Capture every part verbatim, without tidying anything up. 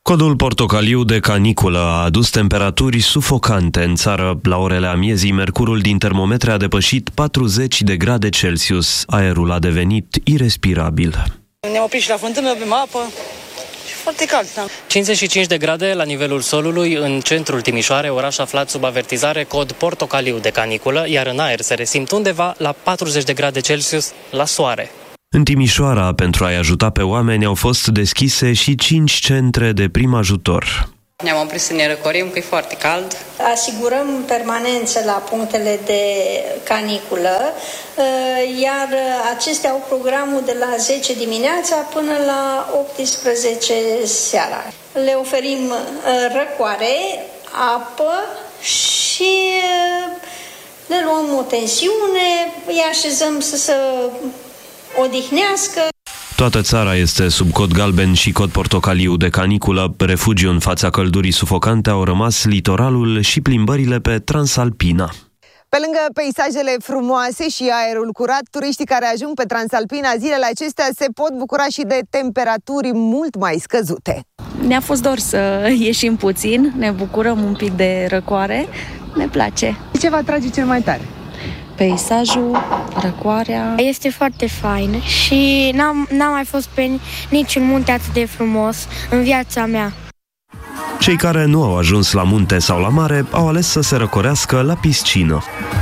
Codul portocaliu de caniculă a adus temperaturi sufocante în țară. La orele amiezii, mercurul din termometre a depășit patruzeci de grade Celsius. Aerul a devenit irespirabil. Ne-am oprit și la fântână, bem apă și foarte cald. Da. cincizeci și cinci de grade la nivelul solului în centrul Timișoarei, oraș aflat sub avertizare cod portocaliu de caniculă, iar în aer se resimt undeva la patruzeci de grade Celsius la soare. În Timișoara, pentru a-i ajuta pe oameni, au fost deschise și cinci centre de prim ajutor. Ne-am oprit să ne răcorim, că e foarte cald. Asigurăm permanență la punctele de caniculă, iar acestea au programul de la zece dimineața până la optsprezece seara. Le oferim răcoare, apă și le luăm o tensiune, îi așezăm să se odihnească. Toată țara este sub cod galben și cod portocaliu de caniculă. Refugiu în fața căldurii sufocante au rămas litoralul și plimbările pe Transalpina. Pe lângă peisajele frumoase și aerul curat, turiștii care ajung pe Transalpina zilele acestea se pot bucura și de temperaturi mult mai scăzute. Ne-a fost dor să ieșim puțin, ne bucurăm un pic de răcoare, ne place. Ce vă atrage cel mai tare? Peisajul, răcoarea. Este foarte fain și n-am, n-am mai fost pe niciun munte atât de frumos în viața mea. Cei care nu au ajuns la munte sau la mare au ales să se răcorească la piscină.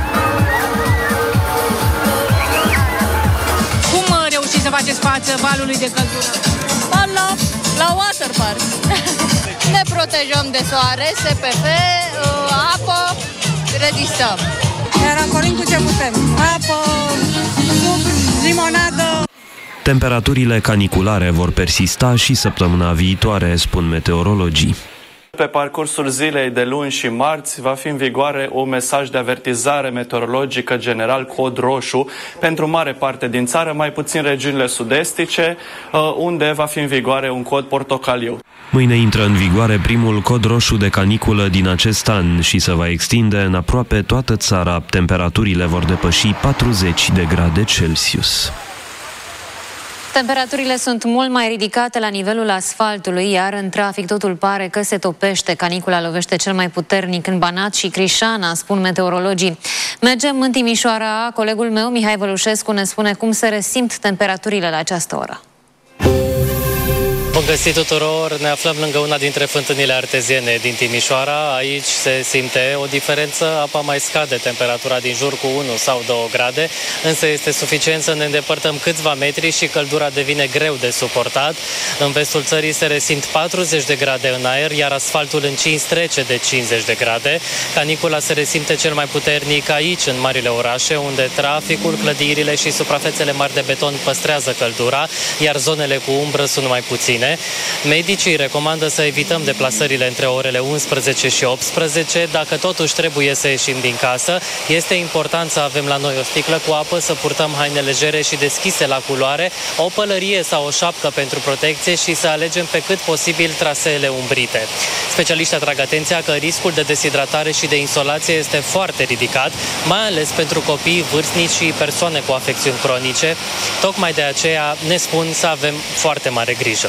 Cum reușiți să faceți față valului de căldură? La, la waterpark. Ne protejăm de soare, S P F, apă, rezistăm. Ne răcorim cu ce putem. Apă, suc, limonadă. Temperaturile caniculare vor persista și săptămâna viitoare, spun meteorologii. Pe parcursul zilei de luni și marți va fi în vigoare un mesaj de avertizare meteorologică general, cod roșu, pentru mare parte din țară, mai puțin regiunile sud-estice, unde va fi în vigoare un cod portocaliu. Mâine intră în vigoare primul cod roșu de caniculă din acest an și se va extinde în aproape toată țara. Temperaturile vor depăși patruzeci de grade Celsius. Temperaturile sunt mult mai ridicate la nivelul asfaltului, iar în trafic totul pare că se topește. Canicula lovește cel mai puternic în Banat și Crișana, spun meteorologii. Mergem în Timișoara. Colegul meu, Mihai Vălușescu, ne spune cum se resimt temperaturile la această oră. Bun găsit tuturor! Ne aflăm lângă una dintre fântânile arteziene din Timișoara. Aici se simte o diferență, apa mai scade temperatura din jur cu unu sau două grade, însă este suficient să ne îndepărtăm câțiva metri și căldura devine greu de suportat. În vestul țării se resimt patruzeci de grade în aer, iar asfaltul încins trece de cincizeci de grade. Canicula se resimte cel mai puternic aici, în marile orașe, unde traficul, clădirile și suprafețele mari de beton păstrează căldura, iar zonele cu umbră sunt mai puține. Medicii recomandă să evităm deplasările între orele unsprezece și optsprezece. Dacă totuși trebuie să ieșim din casă, este important să avem la noi o sticlă cu apă, să purtăm haine legere și deschise la culoare, o pălărie sau o șapcă pentru protecție și să alegem pe cât posibil traseele umbrite. Specialiștii atrag atenția că riscul de deshidratare și de insolație este foarte ridicat, mai ales pentru copii, vârstnici și persoane cu afecțiuni cronice. Tocmai de aceea ne spun să avem foarte mare grijă.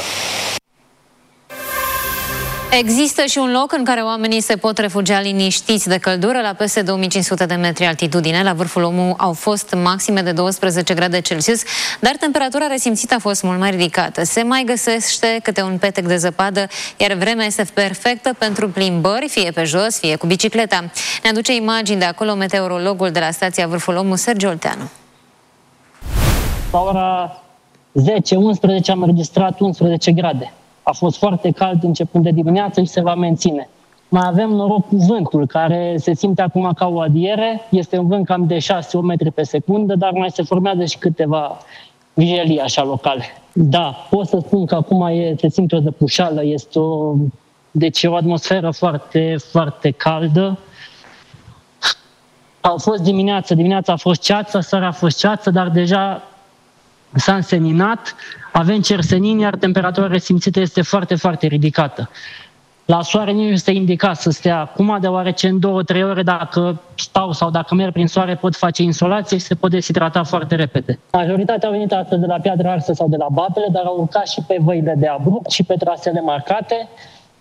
Există și un loc în care oamenii se pot refugia liniștiți de căldură, la peste două mii cinci sute de metri altitudine. La vârful omului au fost maxime de douăsprezece grade Celsius, dar temperatura resimțită a fost mult mai ridicată. Se mai găsește câte un petec de zăpadă, iar vremea este perfectă pentru plimbări, fie pe jos, fie cu bicicleta. Ne aduce imagini de acolo meteorologul de la stația Vârful Omul, Sergiu Olteanu. La ora zece unsprezece am înregistrat unsprezece grade. A fost foarte cald începând de dimineață și se va menține. Mai avem noroc cu vântul, care se simte acum ca o adiere. Este un vânt cam de șase opt metri pe secundă, dar mai se formează și câteva vijelii așa locale. Da, pot să spun că acum e, se simte o zăpușală, este o, deci o atmosferă foarte, foarte caldă. A fost dimineața, dimineața a fost ceață, seara a fost ceață, dar deja s-a înseninat, avem cersenin, iar temperatura resimțită este foarte, foarte ridicată. La soare nici nu este indicat să stea acum, deoarece în două trei ore, dacă stau sau dacă merg prin soare, pot face insolație și se pot deshidrata foarte repede. Majoritatea au venit astăzi de la Piatra Arsă sau de la Babele, dar au urcat și pe văile de abrupt și pe trasele marcate.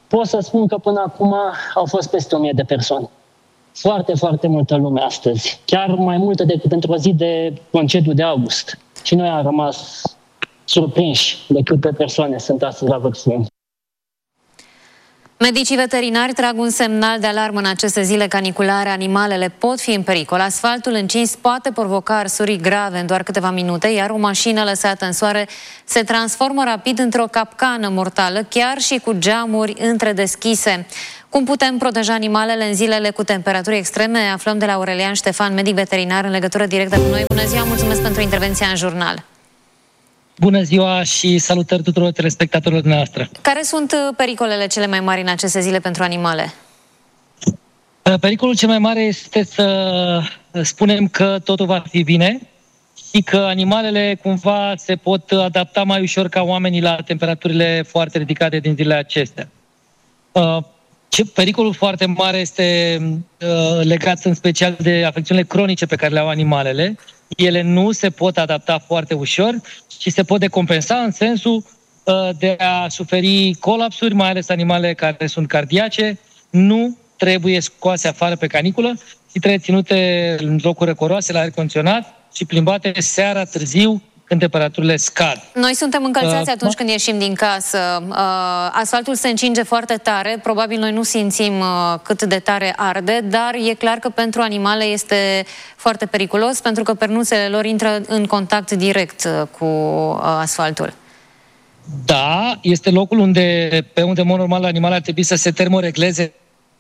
pot să spun că până acum au fost peste o mie de persoane. Foarte, foarte multă lume astăzi. Chiar mai multă decât într-o zi de concediu de august. Și noi am rămas surprinși de câte persoane sunt astăzi la vârful. Medicii veterinari trag un semnal de alarmă în aceste zile caniculare. Animalele pot fi în pericol. Asfaltul încins poate provoca arsuri grave în doar câteva minute, iar o mașină lăsată în soare se transformă rapid într-o capcană mortală, chiar și cu geamuri întredeschise. Cum putem proteja animalele în zilele cu temperaturi extreme? Aflăm de la Aurelian Ștefan, medic veterinar, în legătură directă cu noi. Bună ziua, mulțumesc pentru intervenția în jurnal. Bună ziua și salutări tuturor telespectatorilor dumneavoastră. Care sunt pericolele cele mai mari în aceste zile pentru animale? Pericolul cel mai mare este să spunem că totul va fi bine și că animalele cumva se pot adapta mai ușor ca oamenii la temperaturile foarte ridicate din zilele acestea. Ce pericolul foarte mare este legat în special de afecțiunile cronice pe care le au animalele. Ele nu se pot adapta foarte ușor și se pot decompensa în sensul uh, de a suferi colapsuri, mai ales animale care sunt cardiace, nu trebuie scoase afară pe caniculă și trebuie ținute în locuri răcoroase, la aer condiționat și plimbate seara târziu, când temperaturile scad. Noi suntem încălțați uh, atunci da? când ieșim din casă. Uh, asfaltul se încinge foarte tare, probabil noi nu simțim uh, cât de tare arde, dar e clar că pentru animale este foarte periculos, pentru că pernuțele lor intră în contact direct uh, cu uh, asfaltul. Da, este locul unde, pe unde, în mod normal, animalele ar trebui să se termoregleze.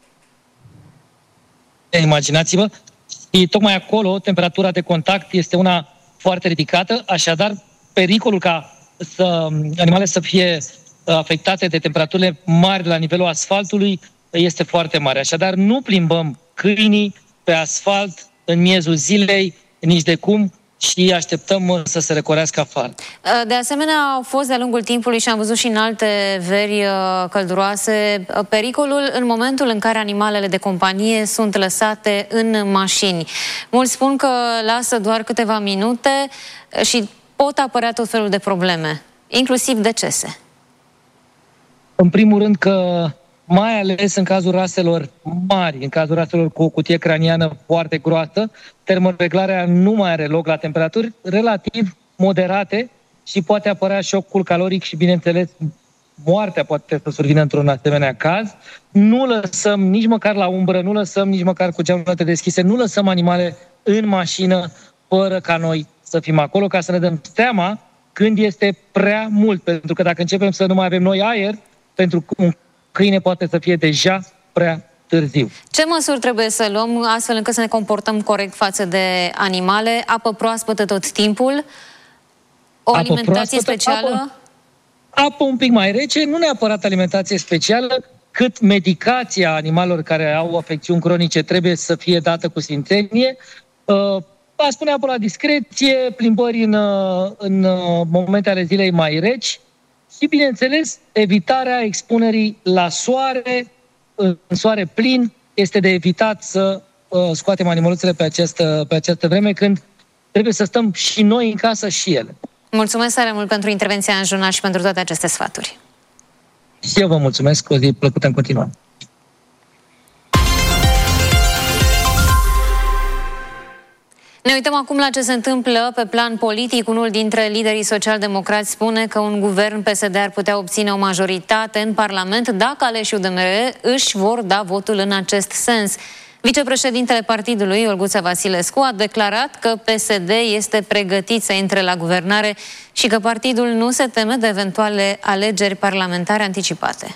Imaginați-vă, și tocmai acolo temperatura de contact este una foarte ridicată, așadar pericolul ca să, animalele să fie afectate de temperaturile mari la nivelul asfaltului este foarte mare. Așadar nu plimbăm câinii pe asfalt în miezul zilei, nici de cum, și așteptăm să se recorească afară. De asemenea, au fost de-a lungul timpului și am văzut și în alte veri călduroase pericolul în momentul în care animalele de companie sunt lăsate în mașini. Mulți spun că lasă doar câteva minute și pot apărea tot felul de probleme, inclusiv decese. În primul rând că mai ales în cazul raselor mari, în cazul raselor cu o cutie craniană foarte groasă, termoreglarea nu mai are loc la temperaturi relativ moderate și poate apărea șocul caloric și, bineînțeles, moartea poate să survină într-un asemenea caz. Nu lăsăm nici măcar la umbră, nu lăsăm nici măcar cu geamurile deschise, nu lăsăm animale în mașină fără ca noi să fim acolo, ca să ne dăm seama când este prea mult. Pentru că dacă începem să nu mai avem noi aer, pentru un câine poate să fie deja prea târziu. Ce măsuri trebuie să luăm astfel încât să ne comportăm corect față de animale? Apă proaspătă tot timpul? O apă alimentație proaspătă, specială? Apă, apă un pic mai rece, nu neapărat alimentație specială, cât medicația animalelor care au afecțiuni cronice trebuie să fie dată cu sfințenie. Uh, a spune apă la discreție, plimbări în, în momente ale zilei mai reci, și, bineînțeles, evitarea expunerii la soare, în soare plin, este de evitat să uh, scoatem animăluțele pe această, pe această vreme, când trebuie să stăm și noi în casă și ele. Mulțumesc tare mult pentru intervenția în jurnal și pentru toate aceste sfaturi. Și eu vă mulțumesc, o zi plăcută în continuare. Ne uităm acum la ce se întâmplă pe plan politic. Unul dintre liderii social-democrați spune că un guvern P S D ar putea obține o majoritate în Parlament dacă aleșii U D M R își vor da votul în acest sens. Vicepreședintele partidului, Olguța Vasilescu, a declarat că P S D este pregătit să intre la guvernare și că partidul nu se teme de eventuale alegeri parlamentare anticipate.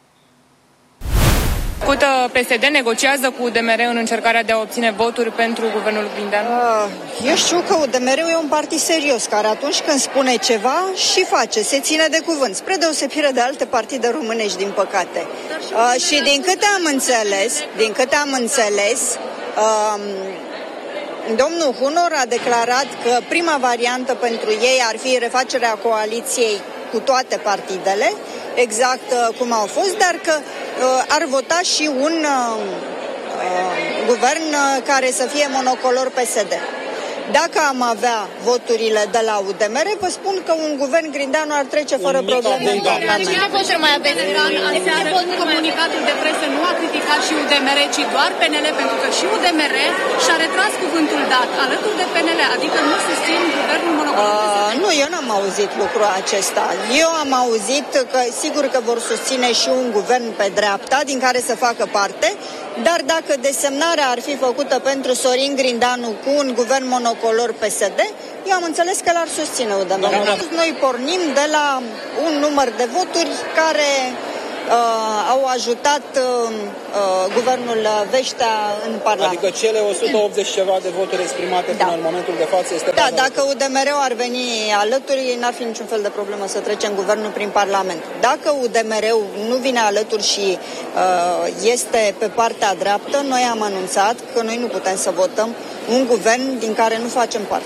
P S D negociază cu U D M R în încercarea de a obține voturi pentru guvernul Grindeanu? Eu știu că U D M R-ul e un partid serios, care atunci când spune ceva și face, se ține de cuvânt, spre deosebire de alte partide românești, din păcate. Uh, și din câte am înțeles, din câte am înțeles, uh, domnul Hunor a declarat că prima variantă pentru ei ar fi refacerea coaliției cu toate partidele, exact uh, cum au fost, dar că uh, ar vota și un uh, uh, guvern uh, care să fie monocolor P S D. Dacă am avea voturile de la U D M R, vă spun că un guvern Grindeanu ar trece fără probleme în Parlament. Cine a fost cel mai atent? Aseară, în comunicatul de presă, nu a criticat și U D M R, ci doar P N L, pentru că și U D M R și-a retras cuvântul dat alături de P N L, adică nu susțin guvernul monocolor. Uh, nu, eu n-am auzit lucrul acesta. Eu am auzit că sigur că vor susține și un guvern pe dreapta, din care să facă parte, dar dacă desemnarea ar fi făcută pentru Sorin Grindeanu cu un guvern monocolor P S D, eu am înțeles că l-ar susține U D M R. Noi pornim de la un număr de voturi care uh, au ajutat uh, uh, guvernul Veștea în Parlament. Adică cele o sută optzeci ceva de voturi exprimate da. Până în momentul de față este... Da, dacă U D M R-ul ar veni alături, n-ar fi niciun fel de problemă să trecem guvernul prin Parlament. Dacă U D M R-ul nu vine alături și uh, este pe partea dreaptă, noi am anunțat că noi nu putem să votăm un guvern din care nu facem parte.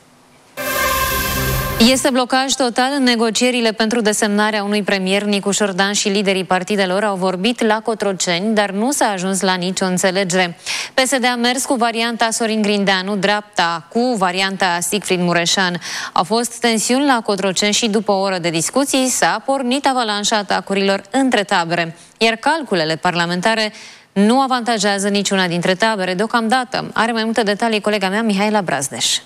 Este blocaj total în negocierile pentru desemnarea unui premier. Nicu Șordan și liderii partidelor au vorbit la Cotroceni, dar nu s-a ajuns la nicio înțelegere. P S D a mers cu varianta Sorin Grindeanu, dreapta cu varianta Sigfrid Mureșan. Au fost tensiuni la Cotroceni și după o oră de discuții s-a pornit avalanșa atacurilor între tabere, iar calculele parlamentare nu avantajează niciuna dintre tabere deocamdată. Are mai multe detalii colega mea, Mihaela Brazdeș.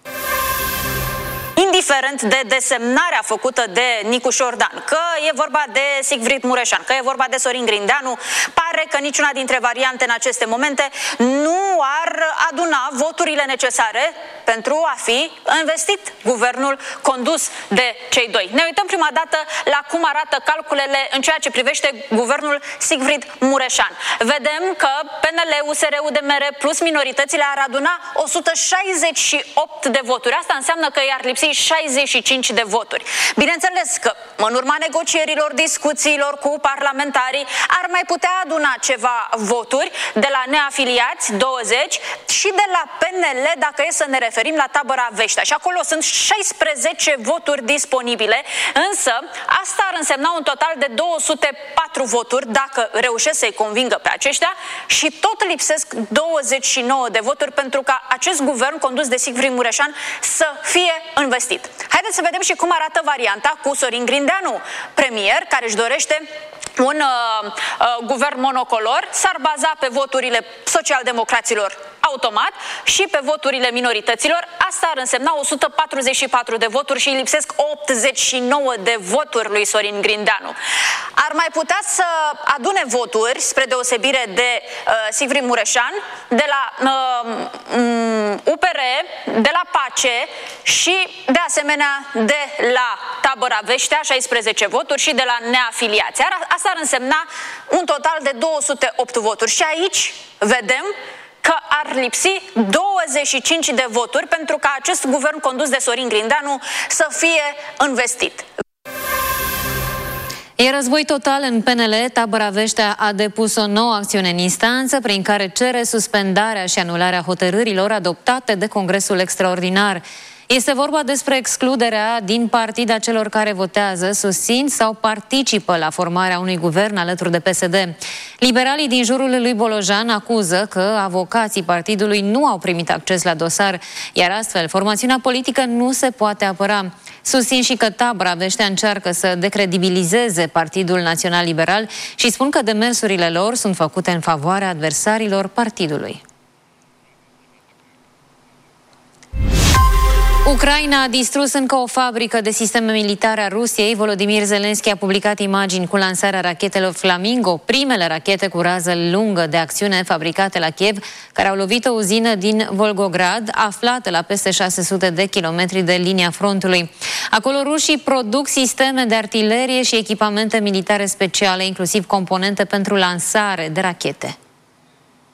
Indiferent de desemnarea făcută de Nicu Șordan, că e vorba de Sigfrid Mureșan, că e vorba de Sorin Grindeanu, pare că niciuna dintre variante în aceste momente nu ar aduna voturile necesare pentru a fi investit guvernul condus de cei doi. Ne uităm prima dată la cum arată calculele în ceea ce privește guvernul Sigfrid Mureșan. Vedem că P N L, U S R, U D M R plus minoritățile ar aduna o sută șaizeci și opt de voturi. Asta înseamnă că i-ar lipsi șaizeci și cinci de voturi. Bineînțeles că în urma negocierilor, discuțiilor cu parlamentarii ar mai putea aduna ceva voturi de la neafiliați, douăzeci, și de la P N L, dacă e să ne referim la tabăra Veștea. Și acolo sunt șaisprezece voturi disponibile, însă asta ar însemna un total de două sute patru voturi dacă reușesc să-i convingă pe aceștia și tot lipsesc douăzeci și nouă de voturi pentru ca acest guvern condus de Sigfrid Mureșan să fie investit. Haideți să vedem și cum arată varianta cu Sorin Grindeanu, premier, care își dorește un uh, uh, guvern monocolor, s-ar baza pe voturile socialdemocraților automat și pe voturile minorităților. Asta ar însemna o sută patruzeci și patru de voturi și îi lipsesc optzeci și nouă de voturi lui Sorin Grindeanu. Ar mai putea să adune voturi, spre deosebire de uh, Sigfrid Mureșan, de la uh, U P R, de la Pace și de asemenea de la tabăra Veștea, șaisprezece voturi, și de la neafiliați. Asta ar însemna un total de două sute opt voturi. Și aici vedem că ar lipsi douăzeci și cinci de voturi pentru ca acest guvern condus de Sorin Grindeanu să fie investit. E război total în P N L. Tabăra Veștea a depus o nouă acțiune în instanță prin care cere suspendarea și anularea hotărârilor adoptate de Congresul Extraordinar. Este vorba despre excluderea din partid a celor care votează, susțin sau participă la formarea unui guvern alături de P S D. Liberalii din jurul lui Bolojan acuză că avocații partidului nu au primit acces la dosar, iar astfel formațiunea politică nu se poate apăra. Susțin și că tabăra Veștea încearcă să decredibilizeze Partidul Național Liberal și spun că demersurile lor sunt făcute în favoarea adversarilor partidului. Ucraina a distrus încă o fabrică de sisteme militare a Rusiei. Volodymyr Zelensky a publicat imagini cu lansarea rachetelor Flamingo, primele rachete cu rază lungă de acțiune fabricate la Kiev, care au lovit o uzină din Volgograd, aflată la peste șase sute de kilometri de linia frontului. Acolo rușii produc sisteme de artilerie și echipamente militare speciale, inclusiv componente pentru lansare de rachete.